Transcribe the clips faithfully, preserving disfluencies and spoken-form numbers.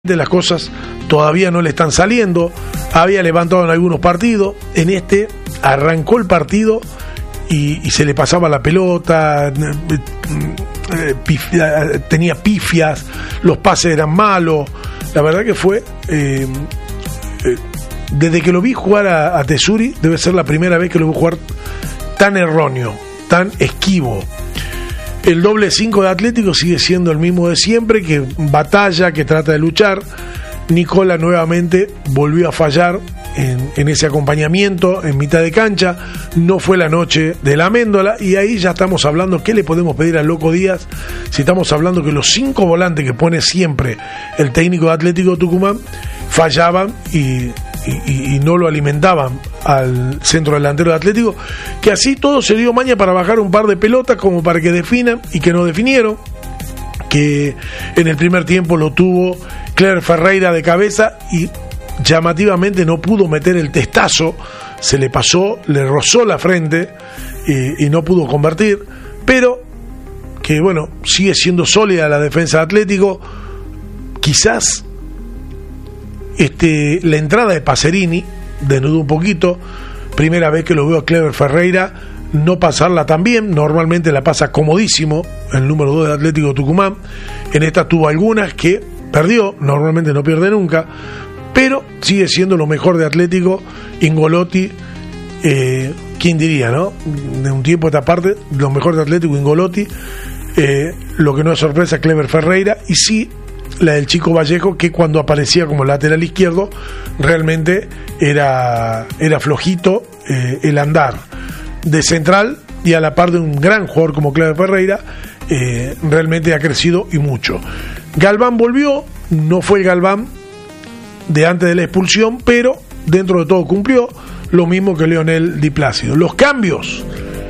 Las cosas todavía no le están saliendo. Había levantado en algunos partidos, en este arrancó el partido y, y se le pasaba la pelota, eh, pifia, tenía pifias, los pases eran malos. La verdad que fue eh, eh, desde que lo vi jugar a, a Tesuri, debe ser la primera vez que lo vi jugar tan erróneo, tan esquivo. El doble cinco de Atlético sigue siendo el mismo de siempre, que batalla, que trata de luchar. Nicola nuevamente volvió a fallar en, en ese acompañamiento en mitad de cancha. No fue la noche de la Améndola, y ahí ya estamos hablando qué le podemos pedir al Loco Díaz si estamos hablando que los cinco volantes que pone siempre el técnico de Atlético Tucumán fallaban y, y, y no lo alimentaban al centro delantero de Atlético, que así todo se dio maña para bajar un par de pelotas como para que definan y que no definieron, que en el primer tiempo lo tuvo Clever Ferreira de cabeza y llamativamente no pudo meter el testazo, se le pasó, le rozó la frente y, y no pudo convertir, pero que bueno, sigue siendo sólida la defensa de Atlético. Quizás este, la entrada de Pacerini desnudó un poquito, primera vez que lo veo a Clever Ferreira no pasarla tan bien, normalmente la pasa comodísimo el número dos de Atlético Tucumán, en esta tuvo algunas que perdió, normalmente no pierde nunca, pero sigue siendo lo mejor de Atlético. Ingolotti, eh, ¿quién diría, no? De un tiempo a esta parte, lo mejor de Atlético, Ingolotti, eh, lo que no es sorpresa, Clever Ferreira, y sí la del Chico Vallejo, que cuando aparecía como lateral izquierdo realmente era, era flojito eh, el andar de central, y a la par de un gran jugador como Clever Ferreira, eh, realmente ha crecido y mucho. Galván volvió, no fue el Galván de antes de la expulsión, pero dentro de todo cumplió, lo mismo que Leonel Di Plácido. Los cambios,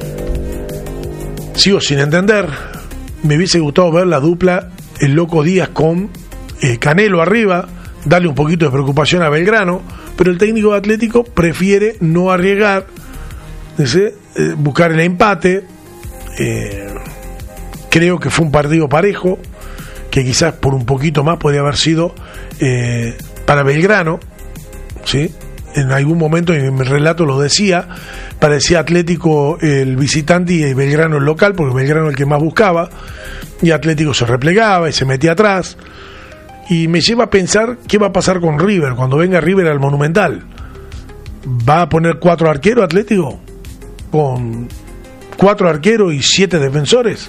sigo sin entender. Me hubiese gustado ver la dupla el Loco Díaz con eh, Canelo arriba, darle un poquito de preocupación a Belgrano, pero el técnico de Atlético prefiere no arriesgar, ¿sí? eh, buscar el empate. eh, creo que fue un partido parejo, que quizás por un poquito más podría haber sido eh, para Belgrano, ¿sí? En algún momento en mi relato lo decía, parecía Atlético el visitante y Belgrano el local, porque Belgrano el que más buscaba, y Atlético se replegaba y se metía atrás, y me lleva a pensar qué va a pasar con River cuando venga River al Monumental. ¿Va a poner cuatro arqueros Atlético? ¿Con cuatro arqueros y siete defensores?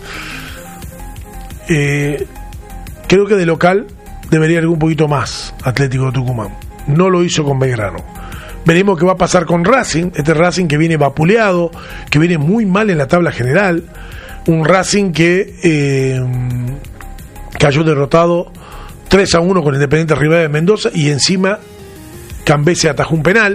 Eh, creo que de local debería ir un poquito más Atlético de Tucumán. No lo hizo con Belgrano. Veremos qué va a pasar con Racing, este Racing que viene vapuleado, que viene muy mal en la tabla general, un Racing que eh, cayó derrotado tres a uno con Independiente Rivadavia de Mendoza, y encima Cambese atajó un penal,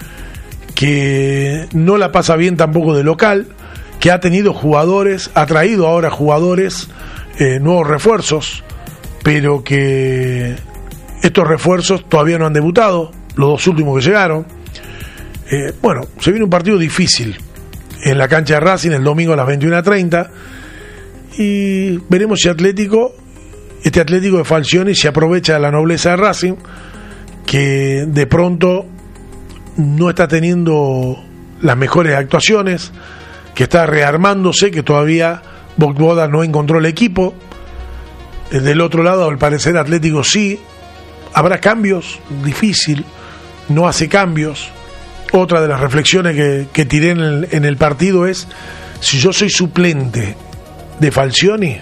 que no la pasa bien tampoco de local, que ha tenido jugadores, ha traído ahora jugadores, eh, nuevos refuerzos, pero que estos refuerzos todavía no han debutado, los dos últimos que llegaron. Eh, bueno, se viene un partido difícil en la cancha de Racing el domingo a las veintiuna treinta, y veremos si Atlético, este Atlético de Falcioni, se aprovecha de la nobleza de Racing, que de pronto no está teniendo las mejores actuaciones, que está rearmándose, que todavía Bogboda no encontró el equipo. Del otro lado, al parecer, Atlético sí. Habrá cambios, difícil, no hace cambios. Otra de las reflexiones que, que tiré en el, en el partido es: si yo soy suplente de Falcioni,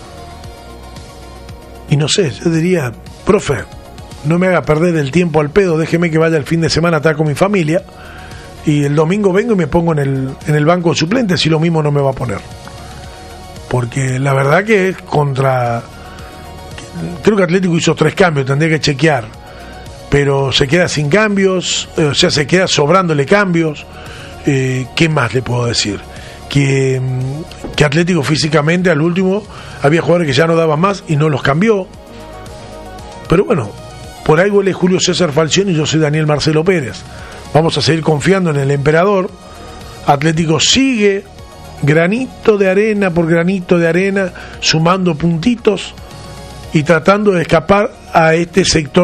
y no sé, yo diría, profe, no me haga perder el tiempo al pedo, déjeme que vaya el fin de semana a estar con mi familia, y el domingo vengo y me pongo en el, en el banco de suplentes, si lo mismo no me va a poner. Porque la verdad que es contra... Creo que Atlético hizo tres cambios, tendría que chequear, pero se queda sin cambios, eh, o sea, se queda sobrándole cambios. Eh, ¿Qué más le puedo decir? Que, que Atlético físicamente al último había jugadores que ya no daban más y no los cambió. Pero bueno, por algo él es Julio César Falcioni y yo soy Daniel Marcelo Pérez. Vamos a seguir confiando en el emperador. Atlético sigue granito de arena por granito de arena, sumando puntitos y tratando de escapar a este sector